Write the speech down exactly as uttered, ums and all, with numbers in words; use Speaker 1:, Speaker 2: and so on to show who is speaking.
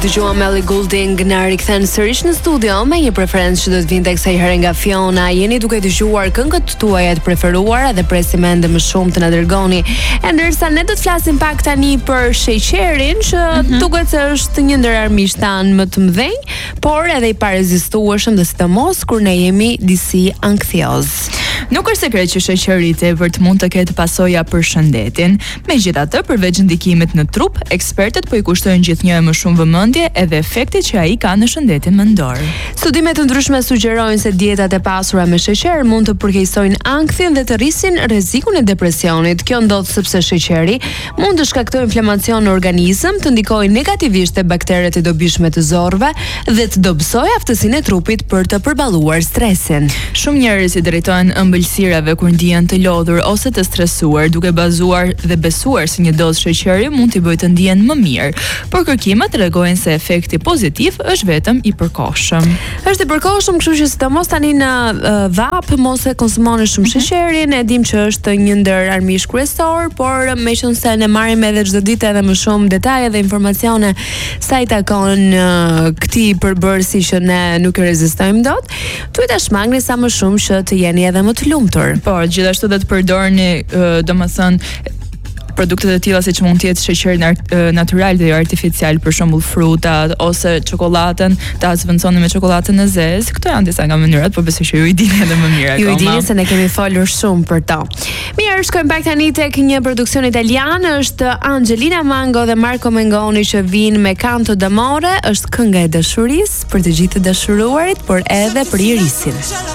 Speaker 1: Dëgjuam Ellie Goulding na rikthen sërish në studio me një preferencë që do të vinte kësaj here nga Fiona. Jeni duke dëgjuar këngët tuaja të preferuara dhe presim ende më shumë të na dërgoni. E ndërsa ne do të flasim pak tani për sheqerin, që mm-hmm. duket se është një ndër armiqtë tan më të mëdhenj, por edhe i parezistueshëm, dhe sidomos kur ne jemi disi anksios.
Speaker 2: Nuk është sekret që sheqeri i tepërt mund të ketë pasoja për shëndetin. Megjithatë, përveç ndikimit në trup, ekspertët po i kushtojnë gjithnjë më shumë vëmendje edhe efektet që ai ka në shëndetin mendor.
Speaker 1: Studime të ndryshme sugjerojnë se dietat e pasura me sheqer mund të përkeqësojnë ankthin dhe të rrisin rrezikun e depresionit. Kjo ndodh sepse sheqeri mund të shkaktojë inflamacion në organizëm, të ndikojë negativisht te bakteret e dobishme të zorrve dhe të dobësojë aftësinë e trupit për të përballuar stresin.
Speaker 2: Shumë njerëz i drejtohen ëmbëlsirave kur ndihen të lodhur ose të stresuar, duke bazuar dhe besuar se një dozë sheqeri mund t'i bëjë të ndihen më mirë. Por kërkimet tregojnë se efekti pozitiv është vetëm i përkohshëm.
Speaker 1: Është i përkohshëm, kështu që sidomos tani në uh, vap mos e konsumoni shumë mm-hmm. sheqerin. E dim që është një ndër armiq kryesor, por meqense ne marrim edhe çdo ditë edhe më shumë detaje dhe informacione sa i takon uh, këtij përbërësi që ne nuk e rezistojmë dot, tuaj ta shmangni sa më shumë që të jeni edhe më të lumtur.
Speaker 2: Po, gjithashtu do të përdorni, uh, domethënë, produktet e tilla siç mund të jetë sheqer natyral dhe jo artificial, për shembull frutat ose çokoladën, ta zvendçoni me çokoladën e zezë. Këto janë disa nga mënyrat, por besoj që ju i dini edhe më mirë akoma.
Speaker 1: Ju i dini se ne kemi folur shumë për to. Mirë, shkojmë pak tani tek një produksion italian, është Angelina Mango dhe Marco Mengoni që vinë me Canto d'amore, është kënga e dashurisë për të gjithë të dashuruarit, por edhe për irisin.